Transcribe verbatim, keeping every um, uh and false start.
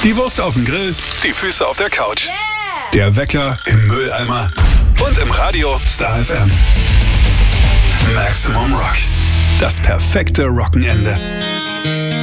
Die Wurst auf dem Grill, die Füße auf der Couch. Yeah. Der Wecker im Mülleimer und im Radio Star F M. Maximum Rock. Das perfekte Rockenende.